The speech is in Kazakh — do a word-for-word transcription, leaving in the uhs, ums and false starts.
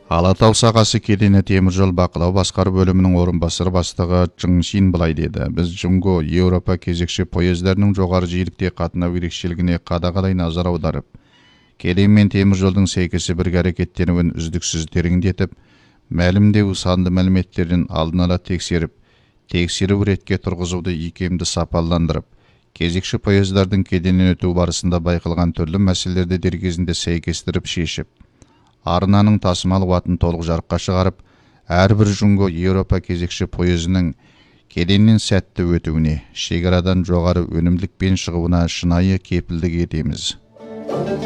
Алатау сағасы кедені теміржол бақылау басқару бөлімінің орынбасары бастығы Чың Шин былай деді: біз Жунго Еуропа кезекші поездарының жоғары жиілікте қатынау ерекшелігіне қадағалай назар аударып, кеден мен теміржолдың сәйкесі бірге әрекеттенуін үздіксіз тереңдетіп, мәлімдеу санды мәліметтерін алдын ала тексеріп, тексеру ретке тұрғызуды икемді сапаландырып, кезекші поездардың кеденнен өту барысында байқалған түрлі мәселелерді дер кезінде сәйкестіріп шешіп, арнаның тасымал қуатын толық жарыққа шығарып, әрбір Жунго Еуропа кезекші пойызының кеденнен сәтті өтуіне, шекарадан жоғары өнімділікпен шығуына шынайы кепілдік етеміз.